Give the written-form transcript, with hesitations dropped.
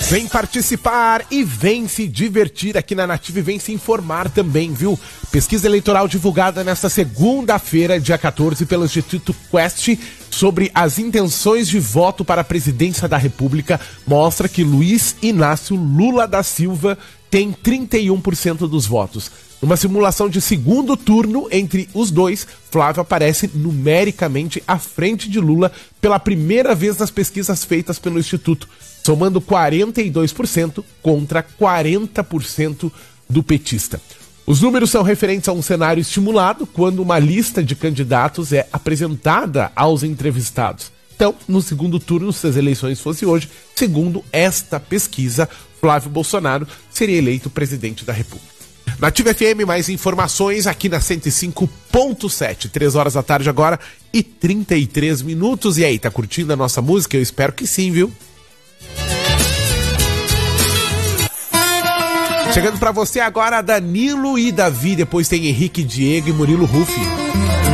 Vem participar e vem se divertir aqui na Nativa e vem se informar também, viu? Pesquisa eleitoral divulgada nesta segunda-feira, dia 14, pelo Instituto Quest sobre as intenções de voto para a presidência da República mostra que Luiz Inácio Lula da Silva tem 31% dos votos. Numa simulação de segundo turno entre os dois, Flávio aparece numericamente à frente de Lula pela primeira vez nas pesquisas feitas pelo Instituto, somando 42% contra 40% do petista. Os números são referentes a um cenário estimulado quando uma lista de candidatos é apresentada aos entrevistados. Então, no segundo turno, se as eleições fossem hoje, segundo esta pesquisa, Flávio Bolsonaro seria eleito presidente da República. Nativa FM, mais informações aqui na 105.7, 3 horas da tarde agora e 33 minutos. E aí, tá curtindo a nossa música? Eu espero que sim, viu? Chegando pra você agora, Danilo e Davi, depois tem Henrique, Diego e Murilo Ruffi.